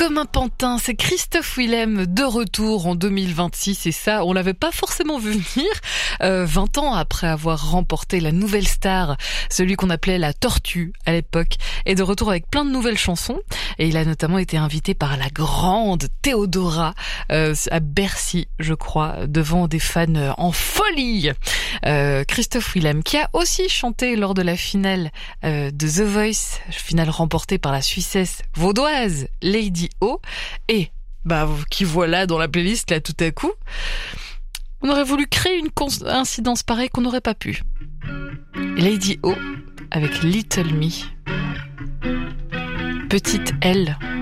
Comme un pantin, c'est Christophe Willem de retour en 2026 et ça, on l'avait pas forcément vu venir. 20 ans après avoir remporté la nouvelle star, celui qu'on appelait la Tortue à l'époque, est de retour avec plein de nouvelles chansons et il a notamment été invité par la grande Théodora à Bercy, je crois, devant des fans en folie. Christophe Willem qui a aussi chanté lors de la finale de The Voice, finale remportée par la Suissesse vaudoise Lady O, et qui voilà dans la playlist là tout à coup. On aurait voulu créer une coïncidence pareille qu'on n'aurait pas pu. Lady O avec Little Me. Petite L.